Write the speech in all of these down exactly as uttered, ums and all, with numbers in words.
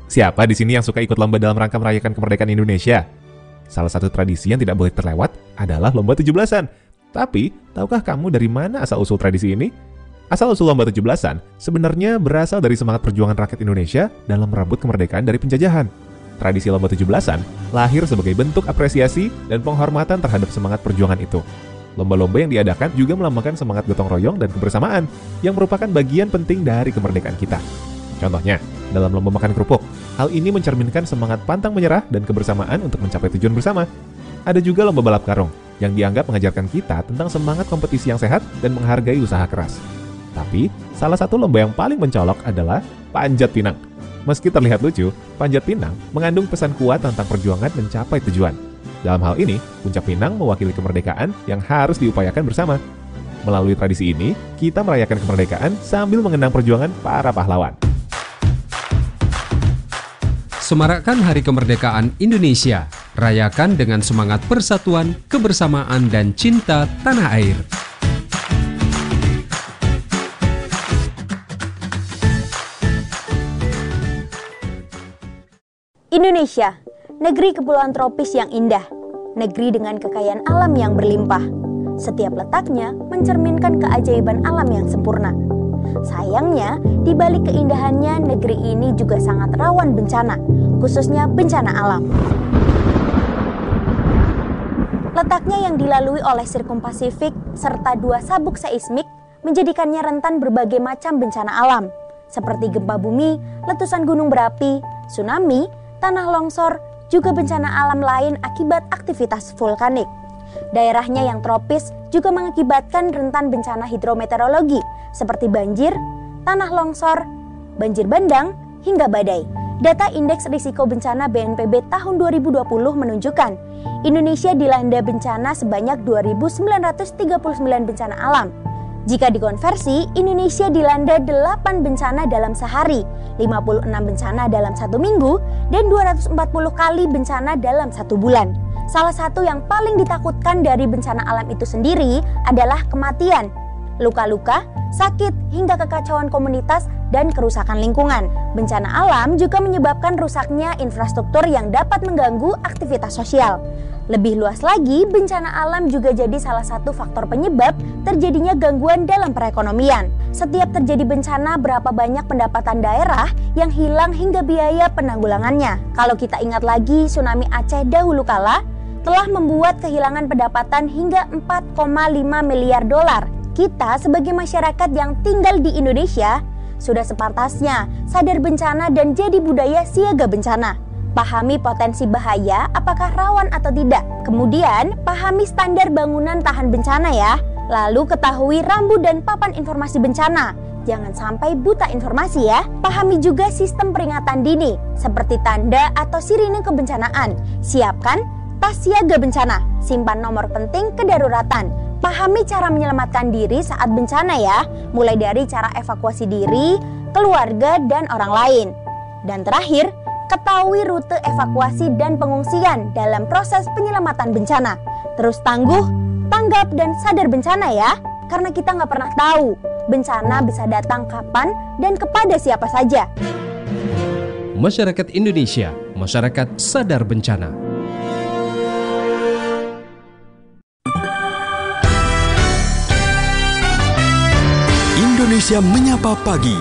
Siapa di sini yang suka ikut lomba dalam rangka merayakan kemerdekaan Indonesia? Salah satu tradisi yang tidak boleh terlewat adalah lomba tujuh belasan. Tapi, tahukah kamu dari mana asal-usul tradisi ini? Asal-usul lomba tujuh belasan sebenarnya berasal dari semangat perjuangan rakyat Indonesia dalam merebut kemerdekaan dari penjajahan. Tradisi lomba tujuh belasan lahir sebagai bentuk apresiasi dan penghormatan terhadap semangat perjuangan itu. Lomba-lomba yang diadakan juga melambangkan semangat gotong royong dan kebersamaan yang merupakan bagian penting dari kemerdekaan kita. Contohnya, dalam lomba makan kerupuk, hal ini mencerminkan semangat pantang menyerah dan kebersamaan untuk mencapai tujuan bersama. Ada juga lomba balap karung yang dianggap mengajarkan kita tentang semangat kompetisi yang sehat dan menghargai usaha keras. Tapi, salah satu lomba yang paling mencolok adalah panjat pinang. Meski terlihat lucu, panjat pinang mengandung pesan kuat tentang perjuangan mencapai tujuan. Dalam hal ini, puncak pinang mewakili kemerdekaan yang harus diupayakan bersama. Melalui tradisi ini, kita merayakan kemerdekaan sambil mengenang perjuangan para pahlawan. Semarakkan Hari Kemerdekaan Indonesia. Rayakan dengan semangat persatuan, kebersamaan, dan cinta tanah air. Indonesia, negeri kepulauan tropis yang indah, negeri dengan kekayaan alam yang berlimpah. Setiap letaknya mencerminkan keajaiban alam yang sempurna. Sayangnya, di balik keindahannya, negeri ini juga sangat rawan bencana, khususnya bencana alam. Letaknya yang dilalui oleh Sirkum Pasifik serta dua sabuk seismik menjadikannya rentan berbagai macam bencana alam, seperti gempa bumi, letusan gunung berapi, tsunami, tanah longsor, juga bencana alam lain akibat aktivitas vulkanik. Daerahnya yang tropis juga mengakibatkan rentan bencana hidrometeorologi seperti banjir, tanah longsor, banjir bandang, hingga badai. Data Indeks Risiko Bencana B N P B tahun dua ribu dua puluh menunjukkan Indonesia dilanda bencana sebanyak dua ribu sembilan ratus tiga puluh sembilan bencana alam. Jika dikonversi, Indonesia dilanda delapan bencana dalam sehari, lima puluh enam bencana dalam satu minggu, dan dua ratus empat puluh kali bencana dalam satu bulan. Salah satu yang paling ditakutkan dari bencana alam itu sendiri adalah kematian, luka-luka, sakit, hingga kekacauan komunitas dan kerusakan lingkungan. Bencana alam juga menyebabkan rusaknya infrastruktur yang dapat mengganggu aktivitas sosial. Lebih luas lagi, bencana alam juga jadi salah satu faktor penyebab terjadinya gangguan dalam perekonomian. Setiap terjadi bencana, berapa banyak pendapatan daerah yang hilang hingga biaya penanggulangannya. Kalau kita ingat lagi, tsunami Aceh dahulu kala telah membuat kehilangan pendapatan hingga empat koma lima miliar dolar. Kita sebagai masyarakat yang tinggal di Indonesia sudah sepantasnya sadar bencana dan jadi budaya siaga bencana. Pahami potensi bahaya, apakah rawan atau tidak. Kemudian, pahami standar bangunan tahan bencana ya. Lalu ketahui rambu dan papan informasi bencana. Jangan sampai buta informasi ya. Pahami juga sistem peringatan dini, seperti tanda atau sirine kebencanaan. Siapkan tas siaga bencana. Simpan nomor penting kedaruratan. Pahami cara menyelamatkan diri saat bencana ya. Mulai dari cara evakuasi diri, keluarga, dan orang lain. Dan terakhir, ketahui rute evakuasi dan pengungsian dalam proses penyelamatan bencana. Terus tangguh, tanggap, dan sadar bencana ya. Karena kita nggak pernah tahu bencana bisa datang kapan dan kepada siapa saja. Masyarakat Indonesia, masyarakat sadar bencana. Indonesia Menyapa Pagi.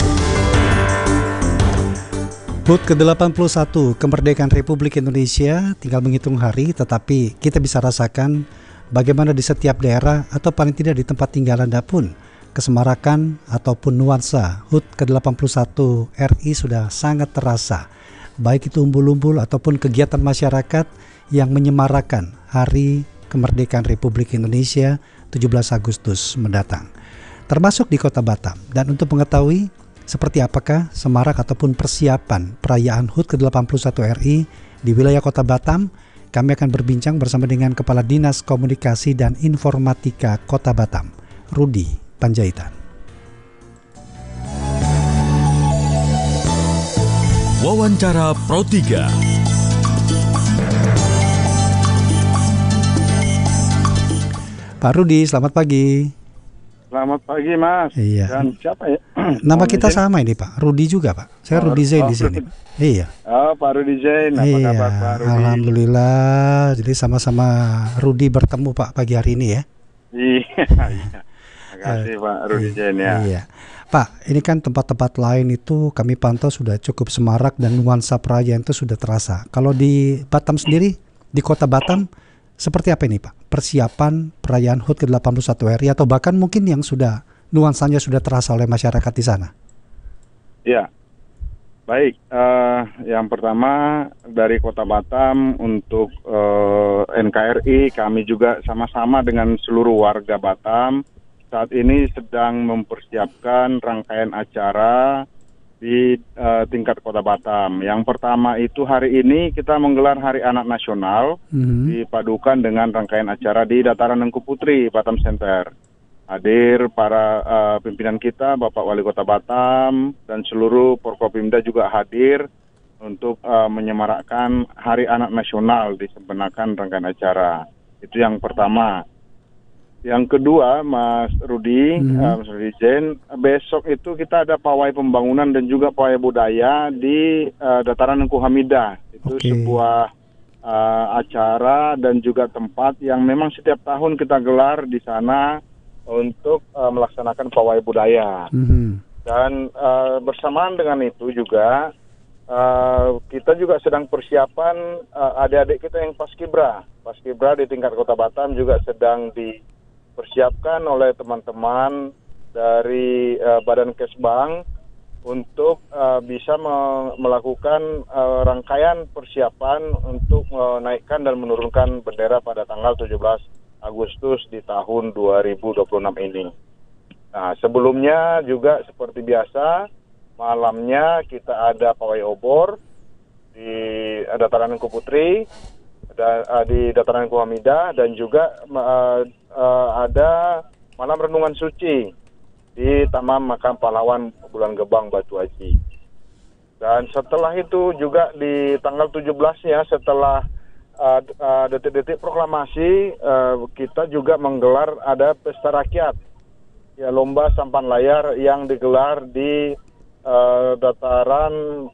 H U T ke delapan puluh satu, kemerdekaan Republik Indonesia, tinggal menghitung hari, tetapi kita bisa rasakan bagaimana di setiap daerah atau paling tidak di tempat tinggal Anda pun, kesemarakan ataupun nuansa H U T ke delapan puluh satu R I sudah sangat terasa. Baik itu umbul-umbul ataupun kegiatan masyarakat yang menyemarakan Hari Kemerdekaan Republik Indonesia tujuh belas Agustus mendatang, termasuk di Kota Batam. Dan untuk mengetahui seperti apakah semarak ataupun persiapan perayaan H U T ke delapan puluh satu R I di wilayah Kota Batam, kami akan berbincang bersama dengan Kepala Dinas Komunikasi dan Informatika Kota Batam, Rudi Panjaitan. Wawancara Pro tiga. Pak Rudi, selamat pagi. Selamat pagi, Mas. Iya. Dan siapa ya? Nama Mohon kita izin. sama ini Pak, Rudi juga Pak. Saya Oh, Rudi Zain oh, di sini. Rudi. Iya. Oh, Pak Rudi Zain. Apa Iya, kabar, Pak Rudi? alhamdulillah. Jadi sama-sama Rudi bertemu Pak pagi hari ini ya. Iya, iya. Terima kasih, Pak Rudi Zain ya. Iya. Pak, ini kan tempat-tempat lain itu kami pantau sudah cukup semarak dan nuansa perayaan itu sudah terasa. Kalau di Batam sendiri, di kota Batam, seperti apa ini Pak? Persiapan perayaan H U T ke delapan puluh satu R I atau bahkan mungkin yang sudah nuansanya sudah terasa oleh masyarakat di sana? Ya, baik. eh, yang pertama dari Kota Batam untuk eh, N K R I, kami juga sama-sama dengan seluruh warga Batam saat ini sedang mempersiapkan rangkaian acara di eh, tingkat Kota Batam. Yang pertama itu hari ini kita menggelar Hari Anak Nasional Mhm. dipadukan dengan rangkaian acara di Dataran Engku Putri, Batam Center. Hadir para uh, pimpinan kita, Bapak Wali Kota Batam, dan seluruh Forkopimda juga hadir untuk uh, menyemarakkan Hari Anak Nasional disebenakan rangkaian acara. Itu yang pertama. Yang kedua, Mas Rudi, Mhm. uh, Mas Rudi Zain, besok itu kita ada pawai pembangunan dan juga pawai budaya di uh, Dataran Engku Hamidah. Itu Oke. sebuah uh, acara dan juga tempat yang memang setiap tahun kita gelar di sana untuk uh, melaksanakan pawai budaya. Mhm. Dan uh, bersamaan dengan itu juga uh, kita juga sedang persiapan uh, adik-adik kita yang paskibra. Paskibra di tingkat Kota Batam juga sedang dipersiapkan oleh teman-teman dari uh, Badan Kesbang untuk uh, bisa me- melakukan uh, rangkaian persiapan untuk menaikkan dan menurunkan bendera pada tanggal tujuh belas Agustus di tahun dua ribu dua puluh enam ini. Nah, sebelumnya juga seperti biasa, malamnya kita ada pawai obor di Dataran Engku Putri, da, uh, di Dataran Engku Hamidah, dan juga uh, uh, ada malam renungan suci di Taman Makam Pahlawan Bulan Gebang Batu Haji. Dan setelah itu juga di tanggal tujuh belasnya setelah Uh, uh, detik-detik proklamasi, uh, kita juga menggelar ada pesta rakyat, ya, lomba sampan layar yang digelar di uh, dataran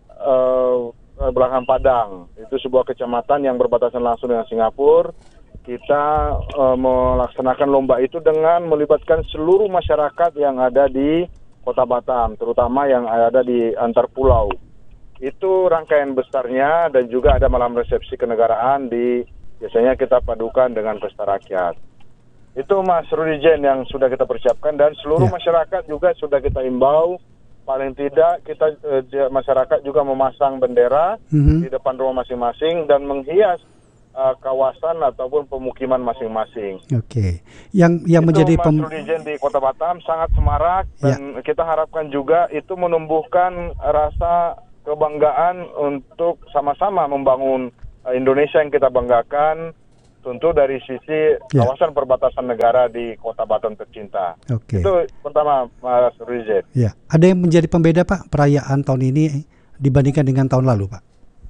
uh, Belakang Padang. Itu sebuah kecamatan yang berbatasan langsung dengan Singapura. Kita uh, melaksanakan lomba itu dengan melibatkan seluruh masyarakat yang ada di Kota Batam, terutama yang ada di antar pulau. Itu rangkaian besarnya, dan juga ada malam resepsi kenegaraan di biasanya kita padukan dengan pesta rakyat. Itu Mas Rudi Zain yang sudah kita persiapkan, dan seluruh Ya. masyarakat juga sudah kita imbau paling tidak kita eh, masyarakat juga memasang bendera Mhm. di depan rumah masing-masing dan menghias uh, kawasan ataupun pemukiman masing-masing. Oke. Yang yang Itu menjadi Mas pem- Rudi Zain di Kota Batam sangat semarak, dan kita harapkan juga itu menumbuhkan rasa kebanggaan untuk sama-sama membangun uh, Indonesia yang kita banggakan, tentu dari sisi Ya. kawasan perbatasan negara di Kota Batam tercinta. Oke. Itu pertama, Mas Rudi Zain. Ya, ada yang menjadi pembeda Pak perayaan tahun ini dibandingkan dengan tahun lalu Pak?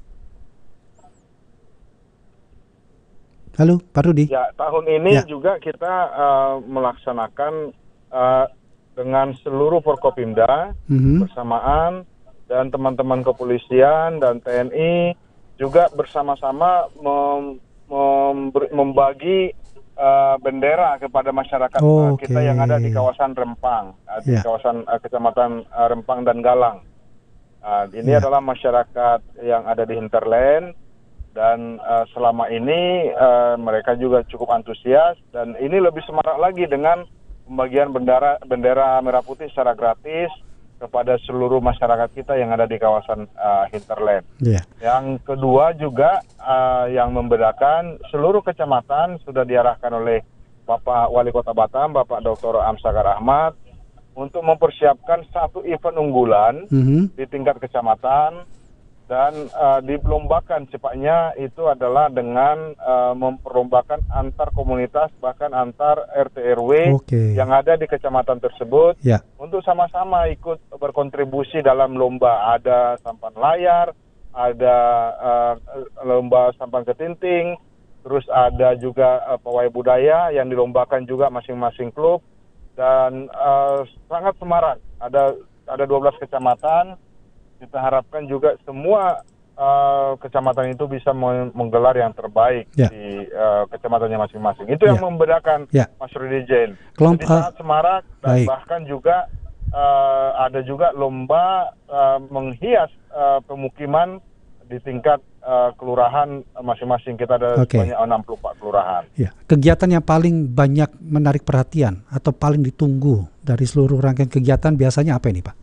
Halo, Pak Rudi. Ya, tahun ini Ya. juga kita uh, melaksanakan uh, dengan seluruh Forkopimda Mhm. bersamaan, dan teman-teman kepolisian dan T N I juga bersama-sama mem- mem- membagi uh, bendera kepada masyarakat uh, Oke. kita yang ada di kawasan Rempang, uh, di Ya. kawasan uh, kecamatan uh, Rempang dan Galang. Uh, ini Ya. adalah masyarakat yang ada di hinterland, dan uh, selama ini uh, mereka juga cukup antusias, dan ini lebih semarak lagi dengan pembagian bendera bendera merah putih secara gratis kepada seluruh masyarakat kita yang ada di kawasan uh, hinterland. Ya. Yang kedua juga uh, yang membedakan, seluruh kecamatan sudah diarahkan oleh Bapak Wali Kota Batam, Bapak Doktor Amsakar Ahmad, untuk mempersiapkan satu event unggulan Mhm. di tingkat kecamatan, dan uh, dilombakan cepatnya itu adalah dengan uh, memperlombakan antar komunitas, bahkan antar R T R W Oke. yang ada di kecamatan tersebut, Ya. untuk sama-sama ikut berkontribusi dalam lomba. Ada sampan layar, ada uh, lomba sampan ketinting, terus ada juga uh, pawai budaya yang dilombakan juga masing-masing klub, dan uh, sangat semarak. Ada ada dua belas kecamatan. Kita harapkan juga semua uh, kecamatan itu bisa menggelar yang terbaik ya. di uh, kecamatannya masing-masing. Itu yang ya. membedakan ya. Mas Rudi Jain. Jadi sangat semarak dan baik. bahkan juga uh, ada juga lomba uh, menghias uh, pemukiman di tingkat uh, kelurahan masing-masing. Kita ada okay. sebanyak enam puluh empat kelurahan. Ya. Kegiatan yang paling banyak menarik perhatian atau paling ditunggu dari seluruh rangkaian kegiatan biasanya apa ini, Pak?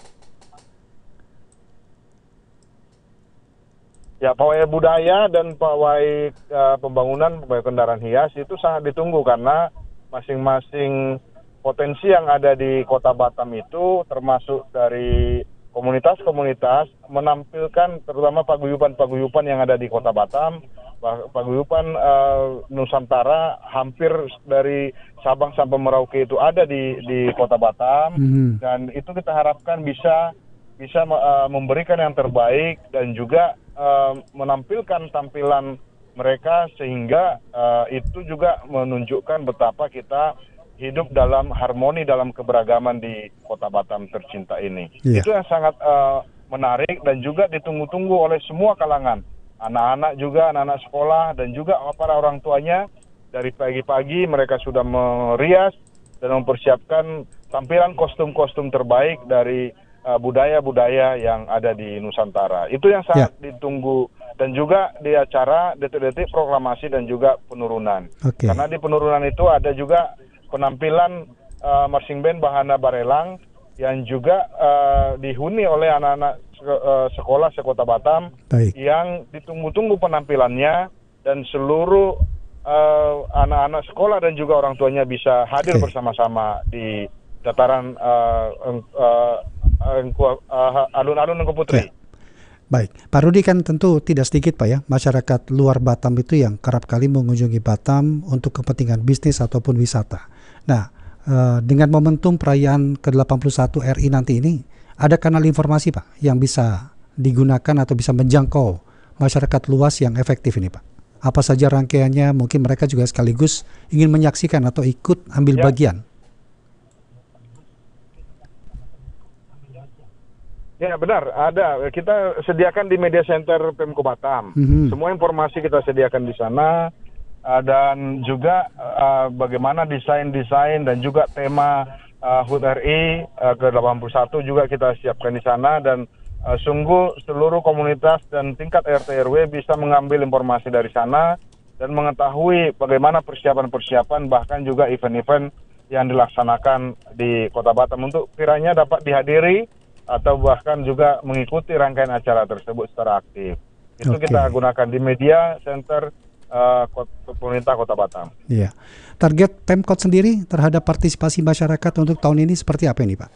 Ya, pawai budaya dan pawai uh, pembangunan, pawai kendaraan hias itu sangat ditunggu karena masing-masing potensi yang ada di Kota Batam itu termasuk dari komunitas-komunitas menampilkan terutama paguyuban-paguyuban yang ada di Kota Batam, paguyuban uh, Nusantara hampir dari Sabang sampai Merauke itu ada di di Kota Batam mm-hmm. dan itu kita harapkan bisa bisa uh, memberikan yang terbaik dan juga Uh, menampilkan tampilan mereka sehingga uh, itu juga menunjukkan betapa kita hidup dalam harmoni dalam keberagaman di Kota Batam tercinta ini. Yeah. Itu yang sangat uh, menarik dan juga ditunggu-tunggu oleh semua kalangan. Anak-anak juga, anak-anak sekolah dan juga para orang tuanya. Dari pagi-pagi mereka sudah merias dan mempersiapkan tampilan kostum-kostum terbaik dari budaya-budaya yang ada di Nusantara. Itu yang sangat ya. ditunggu. Dan juga di acara detik-detik proklamasi dan juga penurunan. Okay. Karena di penurunan itu ada juga penampilan uh, marching band Bahana Barelang yang juga uh, dihuni oleh anak-anak uh, sekolah sekota Batam. Baik. Yang ditunggu-tunggu penampilannya dan seluruh uh, anak-anak sekolah dan juga orang tuanya bisa hadir okay. bersama-sama di dataran uh, uh, uh, alun-alun Engku Putri. Ya. Baik, Pak Rudi, kan tentu tidak sedikit Pak ya masyarakat luar Batam itu yang kerap kali mengunjungi Batam untuk kepentingan bisnis ataupun wisata. Nah, uh, dengan momentum perayaan ke delapan puluh satu R I nanti ini, ada kanal informasi Pak yang bisa digunakan atau bisa menjangkau masyarakat luas yang efektif ini Pak? Apa saja rangkaiannya? Mungkin mereka juga sekaligus ingin menyaksikan atau ikut ambil ya. bagian. Ya benar, ada. Kita sediakan di media center Pemko Batam. Mm-hmm. Semua informasi kita sediakan di sana uh, dan juga uh, bagaimana desain-desain dan juga tema uh, H U T R I uh, ke delapan puluh satu juga kita siapkan di sana dan uh, sungguh seluruh komunitas dan tingkat R T R W bisa mengambil informasi dari sana dan mengetahui bagaimana persiapan-persiapan bahkan juga event-event yang dilaksanakan di Kota Batam untuk kiranya dapat dihadiri atau bahkan juga mengikuti rangkaian acara tersebut secara aktif. Itu okay. kita gunakan di media center uh, pemerintah Kota Batam. Iya. Target Pemkot sendiri terhadap partisipasi masyarakat untuk tahun ini seperti apa ini Pak?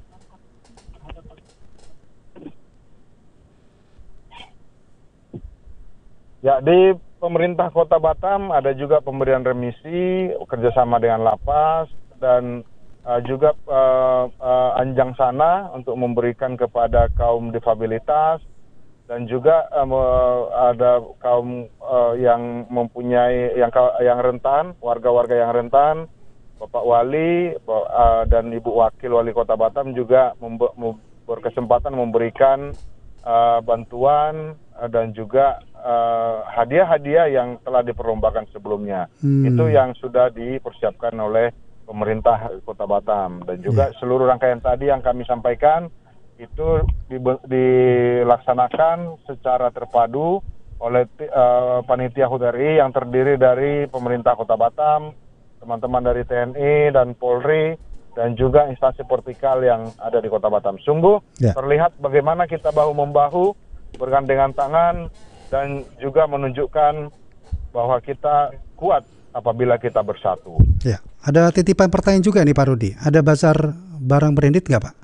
Ya, di pemerintah Kota Batam ada juga pemberian remisi kerjasama dengan Lapas dan Uh, juga uh, uh, anjang sana untuk memberikan kepada kaum difabilitas dan juga uh, ada kaum uh, yang mempunyai yang yang rentan, warga-warga yang rentan, Bapak Wali uh, dan Ibu Wakil Wali Kota Batam juga membe- mem- berkesempatan memberikan uh, bantuan uh, dan juga uh, hadiah-hadiah yang telah diperlombakan sebelumnya. Hmm. Itu yang sudah dipersiapkan oleh pemerintah Kota Batam dan juga yeah. seluruh rangkaian tadi yang kami sampaikan itu di, dilaksanakan secara terpadu oleh uh, panitia H U T R I yang terdiri dari pemerintah Kota Batam, teman-teman dari T N I dan Polri dan juga instansi vertikal yang ada di Kota Batam. Sungguh yeah. terlihat bagaimana kita bahu-membahu bergandengan tangan dan juga menunjukkan bahwa kita kuat apabila kita bersatu. Ya, ada titipan pertanyaan juga nih Pak Rudi. Ada bazar barang branded nggak Pak?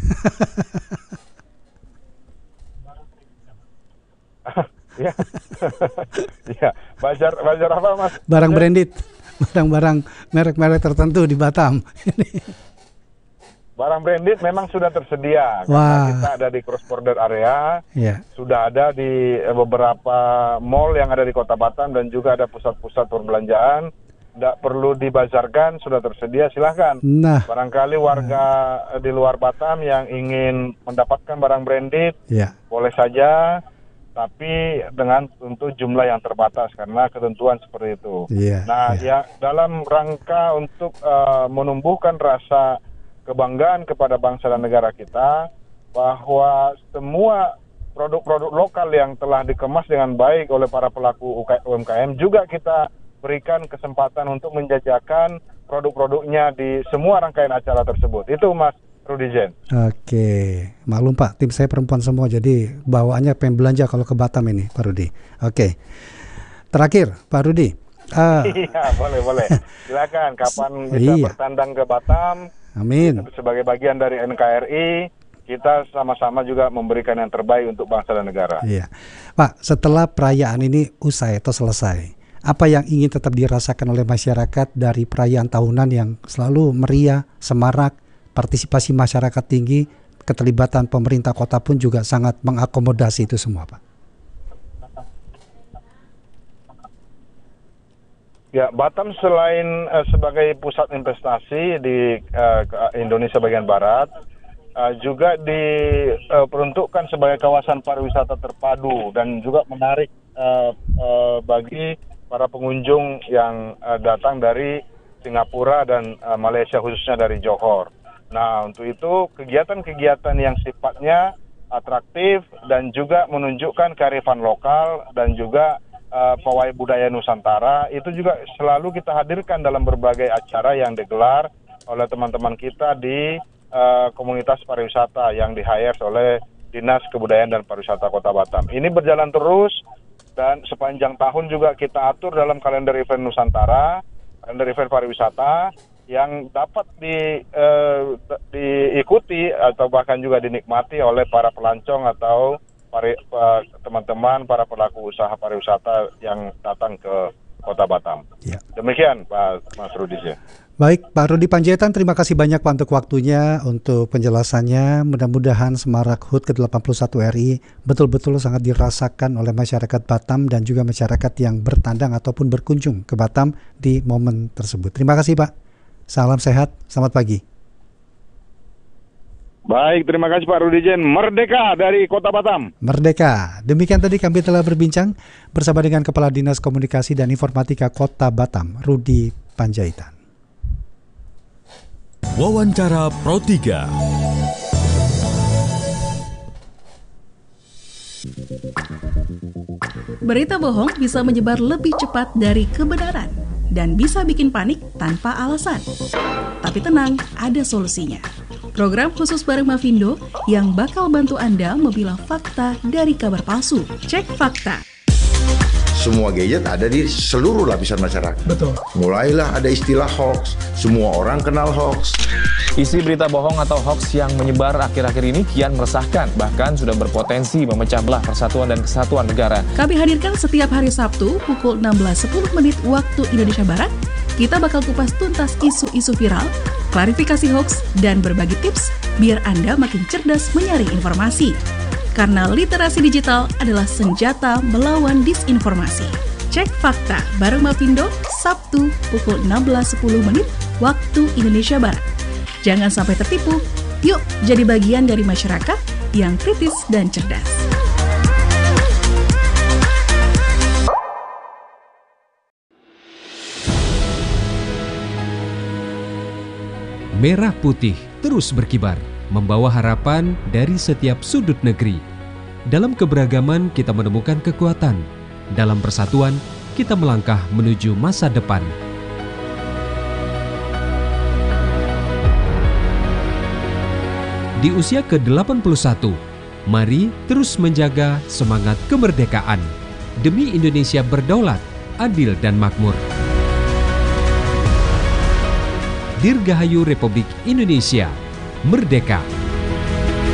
Ya, ya. Bazar bazar apa Mas? Barang branded, barang-barang merek-merek tertentu di Batam. Barang branded memang sudah tersedia. Karena kita ada di cross border area, yeah. sudah ada di beberapa mall yang ada di Kota Batam dan juga ada pusat-pusat perbelanjaan tidak perlu dibazarkan, sudah tersedia, silahkan. Nah, Barangkali warga di luar Batam yang ingin mendapatkan barang branded, ya. boleh saja, tapi dengan tentu jumlah yang terbatas karena ketentuan seperti itu. Iya, Nah, iya. ya dalam rangka untuk uh, menumbuhkan rasa kebanggaan kepada bangsa dan negara kita, bahwa semua produk-produk lokal yang telah dikemas dengan baik oleh para pelaku U M K M juga kita berikan kesempatan untuk menjajakan produk-produknya di semua rangkaian acara tersebut. Itu Mas Rudijen. Oke, maklum Pak, tim saya perempuan semua, jadi bawaannya pengen belanja kalau ke Batam ini, Pak Rudi. Oke, terakhir Pak Rudi. Uh, iya, boleh, boleh. Silakan, kapan bisa iya. bertandang ke Batam. Amin. Sebagai bagian dari N K R I, kita sama-sama juga memberikan yang terbaik untuk bangsa dan negara. Iya, Pak, setelah perayaan ini usai atau selesai, apa yang ingin tetap dirasakan oleh masyarakat dari perayaan tahunan yang selalu meriah, semarak, partisipasi masyarakat tinggi, keterlibatan pemerintah kota pun juga sangat mengakomodasi itu semua, Pak? Ya, Batam selain uh, sebagai pusat investasi di uh, Indonesia bagian barat, uh, juga diperuntukkan uh, sebagai kawasan pariwisata terpadu dan juga menarik uh, uh, bagi para pengunjung yang uh, datang dari Singapura dan uh, Malaysia, khususnya dari Johor. Nah, untuk itu kegiatan-kegiatan yang sifatnya atraktif dan juga menunjukkan kearifan lokal dan juga uh, pawai budaya Nusantara itu juga selalu kita hadirkan dalam berbagai acara yang digelar oleh teman-teman kita di uh, komunitas pariwisata yang di-hire oleh Dinas Kebudayaan dan Pariwisata Kota Batam. Ini berjalan terus dan sepanjang tahun juga kita atur dalam kalender event Nusantara, kalender event pariwisata yang dapat di, eh, diikuti atau bahkan juga dinikmati oleh para pelancong atau pari, uh, teman-teman para pelaku usaha pariwisata yang datang ke Kota Batam. Ya. Demikian Pak Mas Rudi. Baik, Pak Rudi Panjaitan, terima kasih banyak Pak untuk waktunya, untuk penjelasannya. Mudah-mudahan Semarak H U T ke delapan puluh satu R I betul-betul sangat dirasakan oleh masyarakat Batam dan juga masyarakat yang bertandang ataupun berkunjung ke Batam di momen tersebut. Terima kasih Pak. Salam sehat, selamat pagi. Baik, terima kasih Pak Rudijen. Merdeka dari Kota Batam. Merdeka. Demikian tadi kami telah berbincang bersama dengan Kepala Dinas Komunikasi dan Informatika Kota Batam, Rudi Panjaitan. Wawancara Pro tiga. Berita bohong bisa menyebar lebih cepat dari kebenaran dan bisa bikin panik tanpa alasan. Tapi tenang, ada solusinya. Program khusus bareng Mavindo yang bakal bantu Anda memilah fakta dari kabar palsu. Cek fakta. Semua gadget ada di seluruh lapisan masyarakat. Betul. Mulailah ada istilah hoax. Semua orang kenal hoax. Isi berita bohong atau hoax yang menyebar akhir-akhir ini kian meresahkan, bahkan sudah berpotensi memecah belah persatuan dan kesatuan negara. Kami hadirkan setiap hari Sabtu pukul enam belas sepuluh menit waktu Indonesia Barat. Kita bakal kupas tuntas isu-isu viral, klarifikasi hoax, dan berbagi tips biar Anda makin cerdas menyaring informasi. Karena literasi digital adalah senjata melawan disinformasi. Cek fakta bareng Mavindo, Sabtu pukul enam belas sepuluh menit waktu Indonesia Barat. Jangan sampai tertipu, yuk jadi bagian dari masyarakat yang kritis dan cerdas. Merah putih terus berkibar, membawa harapan dari setiap sudut negeri. Dalam keberagaman kita menemukan kekuatan. Dalam persatuan kita melangkah menuju masa depan. Di usia ke delapan puluh satu, mari terus menjaga semangat kemerdekaan demi Indonesia berdaulat, adil dan makmur. Dirgahayu Republik Indonesia, merdeka!